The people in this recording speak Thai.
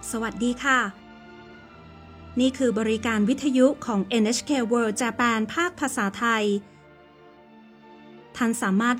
สวัสดีค่ะนี่คือบริการวิทยุของ NHK World Japan ภาคภาษาไทยท่านสามารถ